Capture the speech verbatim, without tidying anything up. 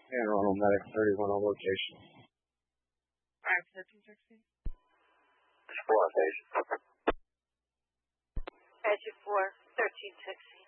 And Ronald Medic thirty-one on location. five thirteen sixty. Four station. Badger four, thirteen sixty.